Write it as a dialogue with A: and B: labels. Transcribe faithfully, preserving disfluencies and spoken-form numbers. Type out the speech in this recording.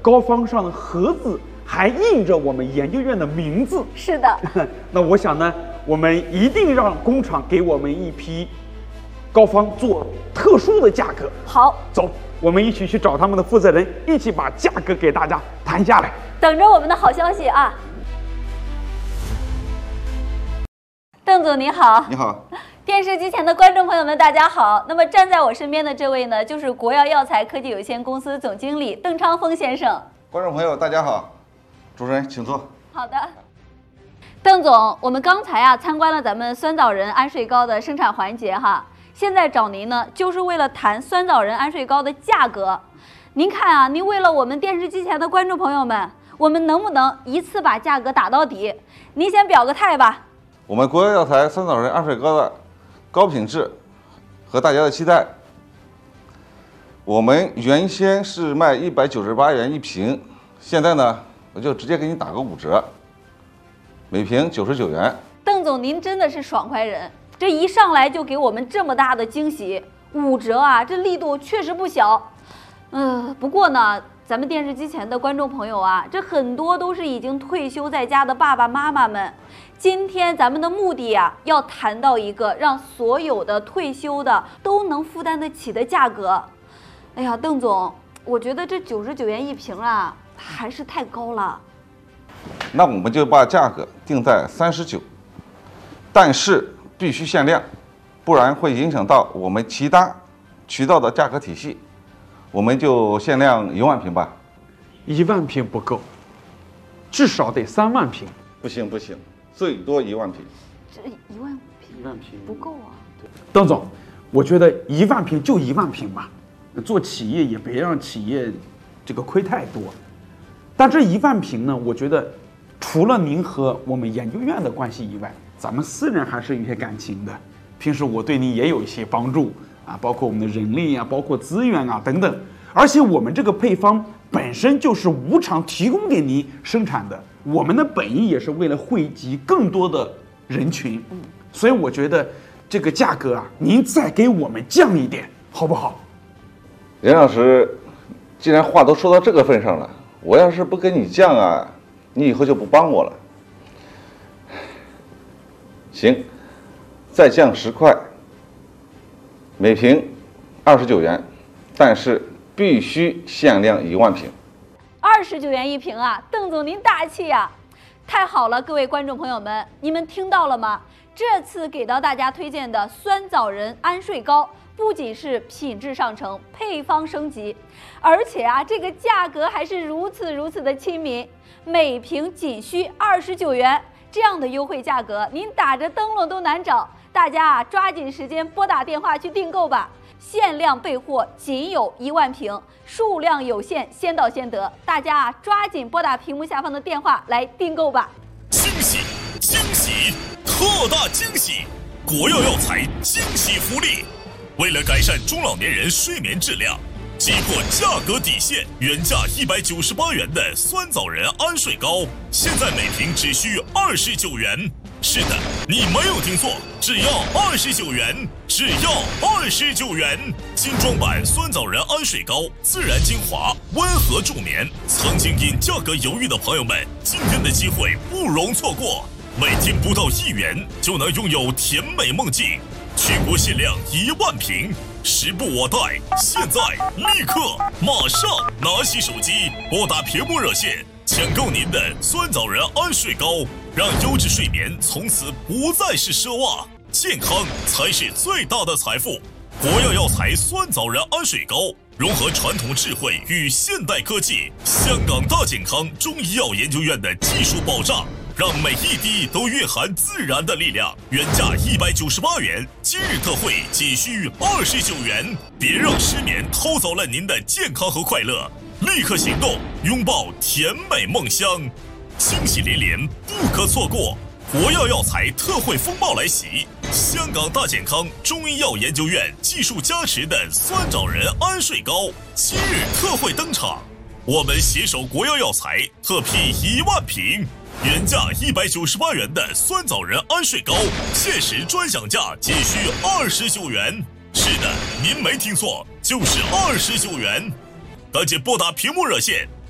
A: 膏方上的盒子还印着我们研究院的名字。
B: 是的。
A: 那我想呢，我们一定让工厂给我们一批膏方做特殊的价格。
B: 好，
A: 走，我们一起去找他们的负责人，一起把价格给大家谈下来。
B: 等着我们的好消息啊！邓总你好。
C: 你好。
B: 电视机前的观众朋友们，大家好。那么站在我身边的这位呢，就是国药药材科技有限公司总经理邓昌峰先生。
C: 观众朋友，大家好。主持人，请坐。
B: 好的。邓总，我们刚才啊参观了咱们酸枣仁安睡膏的生产环节哈，现在找您呢，就是为了谈酸枣仁安睡膏的价格。您看啊，您为了我们电视机前的观众朋友们，我们能不能一次把价格打到底？您先表个态吧。
C: 我们国药药材酸枣仁安睡膏的高品质和大家的期待，我们原先是卖一百九十八元一瓶，现在呢，我就直接给你打个五折，每瓶九十九元。
B: 邓总，您真的是爽快人，这一上来就给我们这么大的惊喜，五折啊，这力度确实不小。嗯、呃，不过呢，咱们电视机前的观众朋友啊，这很多都是已经退休在家的爸爸妈妈们。今天咱们的目的呀，要谈到一个让所有的退休的都能负担得起的价格。哎呀，邓总，我觉得这九十九元一瓶啊，还是太高了。
C: 那我们就把价格定在三十九，但是必须限量，不然会影响到我们其他渠道的价格体系。我们就限量一万瓶吧。
A: 一万瓶不够，至少得三万瓶。
C: 不行不行。最多一万瓶，
B: 这一万瓶，
A: 一万瓶
B: 不够啊！
A: 邓总，我觉得一万瓶就一万瓶吧，做企业也别让企业这个亏太多。但这一万瓶呢，我觉得除了您和我们研究院的关系以外，咱们私人还是有些感情的。平时我对您也有一些帮助啊，包括我们的人力啊，包括资源啊等等。而且我们这个配方本身就是无偿提供给您生产的。我们的本意也是为了惠及更多的人群，所以我觉得这个价格啊，您再给我们降一点，好不好？
C: 任老师，既然话都说到这个份上了，我要是不跟你降啊，你以后就不帮我了。行，再降十块，每瓶二十九元，但是必须限量一万瓶。
B: 二十九元一瓶啊，邓总您大气呀、啊！太好了，各位观众朋友们，你们听到了吗？这次给到大家推荐的酸枣仁安睡膏，不仅是品质上乘，配方升级，而且啊，这个价格还是如此如此的亲民，每瓶仅需二十九元，这样的优惠价格，您打着灯笼都难找。大家啊，抓紧时间拨打电话去订购吧。限量备货，仅有一万瓶，数量有限，先到先得。大家啊，抓紧拨打屏幕下方的电话来订购吧！
D: 惊喜，惊喜，特大惊喜！国药药材惊喜福利，为了改善中老年人睡眠质量，击破价格底线，原价一百九十八元的酸枣仁安睡膏，现在每瓶只需二十九元。是的，你没有听错，只要二十九元，只要二十九元。精装版酸枣仁安睡膏，自然精华，温和助眠。曾经因价格犹豫的朋友们，今天的机会不容错过。每天不到一元就能拥有甜美梦境，全国限量一万瓶，时不我待，现在立刻马上拿起手机拨打屏幕热线，抢购您的酸枣仁安睡膏。让优质睡眠从此不再是奢望，健康才是最大的财富。国药药材酸枣仁安睡膏，融合传统智慧与现代科技，香港大健康中医药研究院的技术保障，让每一滴都蕴含自然的力量。原价一百九十八元，今日特惠仅需二十九元。别让失眠偷走了您的健康和快乐，立刻行动，拥抱甜美梦乡。惊喜连连，不可错过！国药药材特惠风暴来袭，香港大健康中医药研究院技术加持的酸枣仁安睡膏今日特惠登场。我们携手国药药材特批一万瓶，原价一百九十八元的酸枣仁安睡膏，限时专享价仅需二十九元。是的，您没听错，就是二十九元。赶紧拨打屏幕热线。